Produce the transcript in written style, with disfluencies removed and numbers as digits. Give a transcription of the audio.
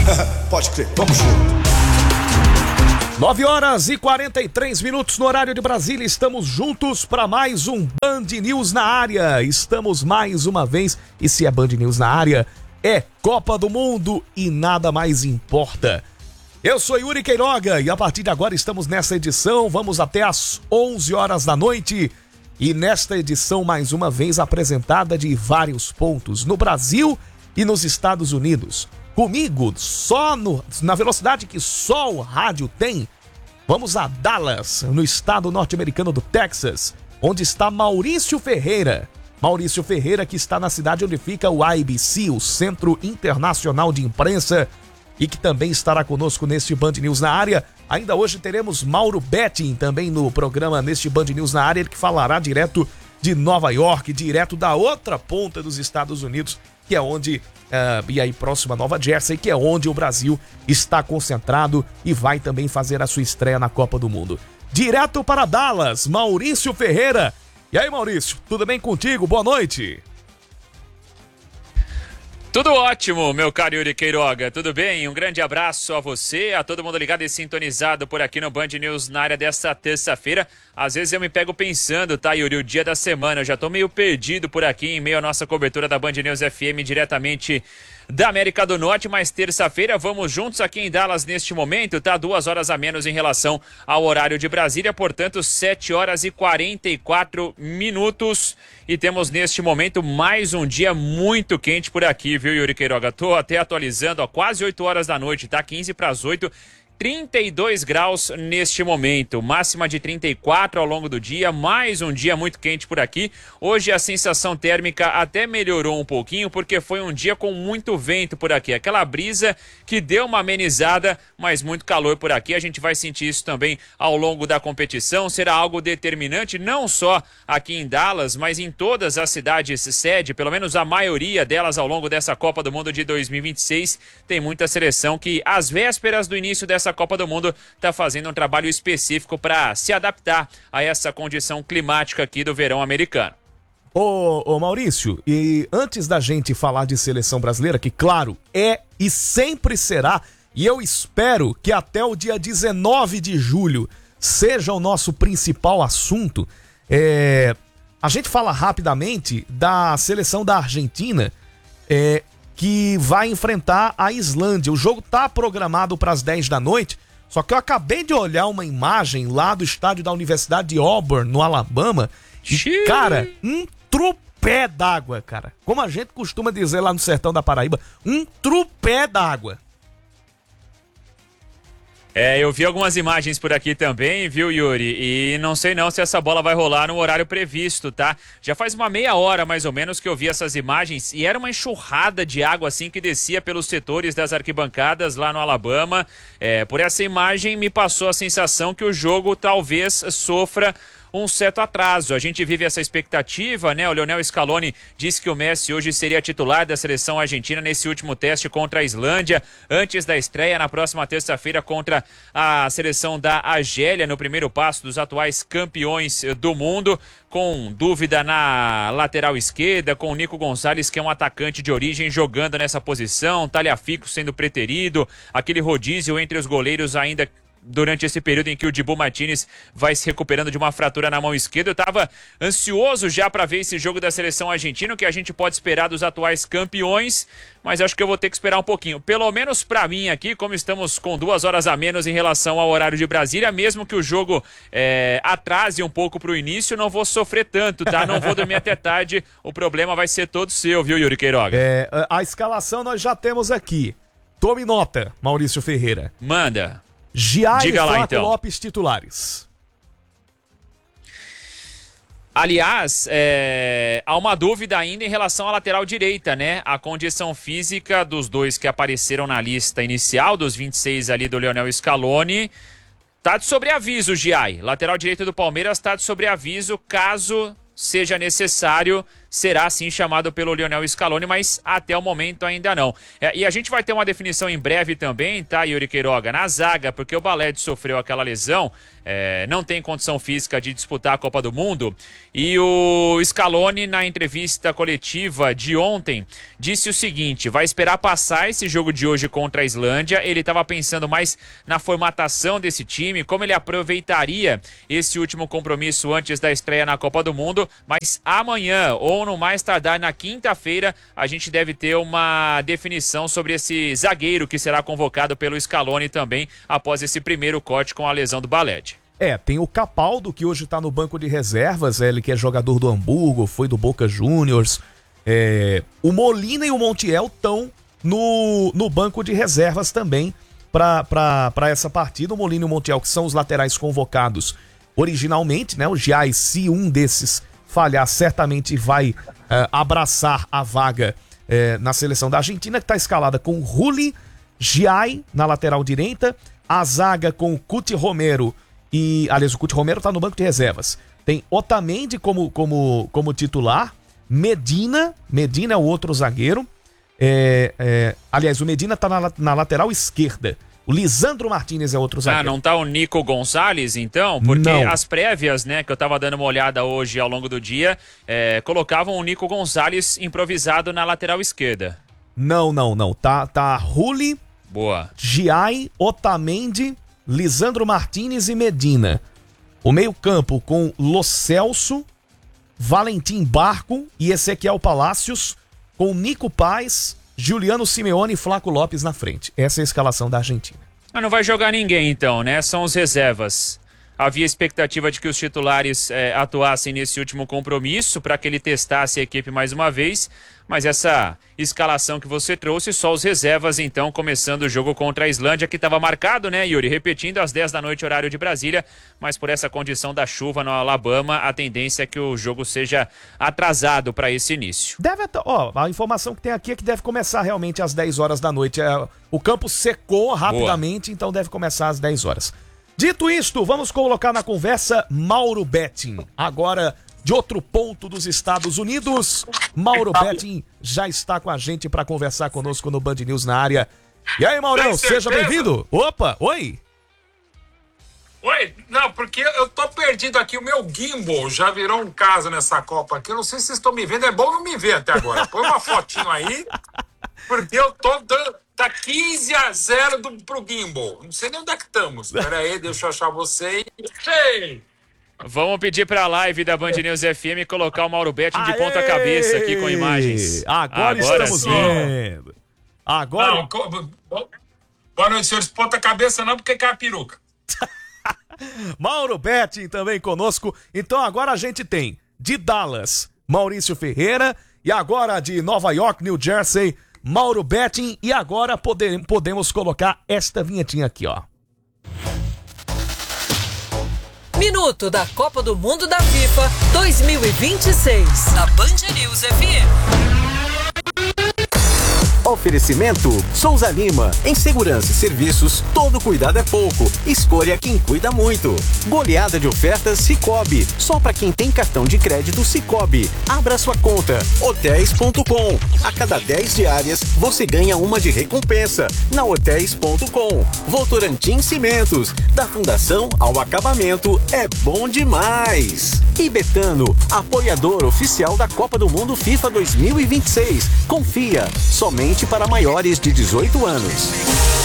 Pode crer, vamos junto. 9h43 no horário de Brasília, estamos juntos para mais um Band News na área. Estamos mais uma vez, e se é Band News na área, é Copa do Mundo e nada mais importa. Eu sou Yuri Queiroga e a partir de agora estamos nessa edição, vamos até às 11 horas da noite. E nesta edição, mais uma vez, apresentada de vários pontos no Brasil e nos Estados Unidos. Comigo, na velocidade que só o rádio tem, vamos a Dallas, no estado norte-americano do Texas, onde está Maurício Ferreira. Maurício Ferreira, que está na cidade onde fica o IBC, o Centro Internacional de Imprensa, e que também estará conosco neste Band News na área. Ainda hoje teremos Mauro Betting também no programa, neste Band News na área, ele que falará direto de Nova York, direto da outra ponta dos Estados Unidos, que é onde, e aí próximo a Nova Jersey, que é onde o Brasil está concentrado e vai também fazer a sua estreia na Copa do Mundo. Direto para Dallas, Maurício Ferreira. E aí, Maurício, tudo bem contigo? Boa noite. Tudo ótimo, meu caro Yuri Queiroga, tudo bem? Um grande abraço a você, a todo mundo ligado e sintonizado por aqui no Band News na área desta terça-feira. Às vezes eu me pego pensando, tá, Yuri, o dia da semana, eu já tô meio perdido por aqui em meio à nossa cobertura da Band News FM diretamente da América do Norte, mas terça-feira vamos juntos aqui em Dallas neste momento, tá? 2 horas a menos em relação ao horário de Brasília, portanto 7h44. E temos neste momento mais um dia muito quente por aqui, viu, Yuri Queiroga? Tô até atualizando, ó, quase 8 horas da noite, tá? 15 para as 8. 32 graus neste momento, máxima de 34 ao longo do dia, mais um dia muito quente por aqui. Hoje a sensação térmica até melhorou um pouquinho, porque foi um dia com muito vento por aqui, aquela brisa que deu uma amenizada, mas muito calor por aqui. A gente vai sentir isso também ao longo da competição, será algo determinante, não só aqui em Dallas, mas em todas as cidades sede, pelo menos a maioria delas ao longo dessa Copa do Mundo de 2026. Tem muita seleção que, às vésperas do início dessa Copa do Mundo, está fazendo um trabalho específico para se adaptar a essa condição climática aqui do verão americano. Ô Maurício, e antes da gente falar de seleção brasileira, que claro, é e sempre será, e eu espero que até o dia 19 de julho seja o nosso principal assunto, a gente fala rapidamente da seleção da Argentina, que vai enfrentar a Islândia. O jogo tá programado para as 10 da noite, só que eu acabei de olhar uma imagem lá do estádio da Universidade de Auburn, no Alabama, e, cara, um trupé d'água, cara. Como a gente costuma dizer lá no sertão da Paraíba, um trupé d'água. Eu vi algumas imagens por aqui também, viu, Yuri? E não sei não se essa bola vai rolar no horário previsto, tá? Já faz uma meia hora, mais ou menos, que eu vi essas imagens e era uma enxurrada de água, assim, que descia pelos setores das arquibancadas lá no Alabama. Por essa imagem me passou a sensação que o jogo talvez sofra um certo atraso. A gente vive essa expectativa, né? O Lionel Scaloni disse que o Messi hoje seria titular da seleção argentina nesse último teste contra a Islândia, antes da estreia na próxima terça-feira contra a seleção da Argélia, no primeiro passo dos atuais campeões do mundo, com dúvida na lateral esquerda, com o Nico Gonçalves, que é um atacante de origem, jogando nessa posição, Tagliafico sendo preterido, aquele rodízio entre os goleiros ainda durante esse período em que o Dibu Martínez vai se recuperando de uma fratura na mão esquerda. Eu estava ansioso já para ver esse jogo da seleção argentina, que a gente pode esperar dos atuais campeões, mas acho que eu vou ter que esperar um pouquinho. Pelo menos para mim aqui, como estamos com 2 horas a menos em relação ao horário de Brasília, mesmo que o jogo atrase um pouco para o início, não vou sofrer tanto, tá? Não vou dormir até tarde, o problema vai ser todo seu, viu, Yuri Queiroga? A escalação nós já temos aqui. Tome nota, Maurício Ferreira. Manda. Giai e Flávio então. Lopes titulares. Aliás, há uma dúvida ainda em relação à lateral direita, né? A condição física dos dois que apareceram na lista inicial, dos 26 ali do Lionel Scaloni, tá de sobreaviso, Giai. Lateral direito do Palmeiras tá de sobreaviso, caso seja necessário será sim chamado pelo Lionel Scaloni, mas até o momento ainda não. E a gente vai ter uma definição em breve também, tá, Yuri Queiroga? Na zaga, porque o Baled sofreu aquela lesão, não tem condição física de disputar a Copa do Mundo, e o Scaloni, na entrevista coletiva de ontem, disse o seguinte: vai esperar passar esse jogo de hoje contra a Islândia. Ele estava pensando mais na formatação desse time, como ele aproveitaria esse último compromisso antes da estreia na Copa do Mundo, mas amanhã, ou no mais tardar na quinta-feira, a gente deve ter uma definição sobre esse zagueiro que será convocado pelo Scaloni também, após esse primeiro corte com a lesão do Baled. Tem o Capaldo, que hoje tá no banco de reservas, ele que é jogador do Hamburgo, foi do Boca Juniors. O Molina e o Montiel estão no banco de reservas também para essa partida. O Molina e o Montiel, que são os laterais convocados originalmente, né? O Giai, se um desses falhar, certamente vai abraçar a vaga na seleção da Argentina, que está escalada com Rulli, Giai na lateral direita, a zaga com Cuti Romero. Aliás, o Cuti Romero tá no banco de reservas. Tem Otamendi como titular. Medina é o outro zagueiro. Aliás, o Medina tá na lateral esquerda. O Lisandro Martinez é outro zagueiro. Não tá o Nico Gonçalves, então? Porque não. As prévias, né, que eu tava dando uma olhada hoje ao longo do dia, colocavam o Nico Gonçalves improvisado na lateral esquerda. Não. Tá Rulli, boa, Giai, Otamendi, Lisandro Martinez e Medina. O meio-campo com Lo Celso, Valentim Barco e Ezequiel Palacios, com Nico Paz, Juliano Simeone e Flaco Lopes na frente. Essa é a escalação da Argentina. Mas não vai jogar ninguém então, né? São os reservas. Havia expectativa de que os titulares atuassem nesse último compromisso para que ele testasse a equipe mais uma vez, mas essa escalação que você trouxe, só os reservas então, começando o jogo contra a Islândia, que estava marcado, né, Yuri? Repetindo, às 10 da noite, horário de Brasília, mas por essa condição da chuva no Alabama, a tendência é que o jogo seja atrasado para esse início. A informação que tem aqui é que deve começar realmente às 10 horas da noite. O campo secou rapidamente, então deve começar às 10 horas. Dito isto, vamos colocar na conversa Mauro Betting. Agora, de outro ponto dos Estados Unidos, Mauro Betting já está com a gente para conversar conosco no Band News na área. E aí, Maurão, seja bem-vindo. Opa, oi. Oi, não, porque eu tô perdido aqui, o meu gimbal já virou um caso nessa Copa aqui, eu não sei se vocês estão me vendo, é bom não me ver até agora. Põe uma fotinho aí, porque eu tô dando... Tá 15-0 pro gimbal. Não sei nem onde é que estamos. Pera aí, deixa eu achar você. Ei! Vamos pedir pra live da Band News FM colocar o Mauro Betting de ponta cabeça aqui com imagens. Agora estamos vendo. Agora... Não, boa noite, senhores. Ponta cabeça não, porque cai a peruca. Mauro Betting também conosco. Então agora a gente tem de Dallas, Maurício Ferreira, e agora de Nova York, New Jersey, Mauro Betting, e agora podemos colocar esta vinhetinha aqui, ó. Minuto da Copa do Mundo da FIFA 2026, na Band News FM. Oferecimento Souza Lima. Em segurança e serviços, todo cuidado é pouco. Escolha quem cuida muito. Goleada de ofertas Sicoob. Só para quem tem cartão de crédito Sicoob. Abra sua conta. Hotéis.com. A cada 10 diárias, você ganha uma de recompensa. Na Hotéis.com. Votorantim Cimentos. Da fundação ao acabamento, é bom demais. E Betano, apoiador oficial da Copa do Mundo FIFA 2026. Confia. Somente para maiores de 18 anos.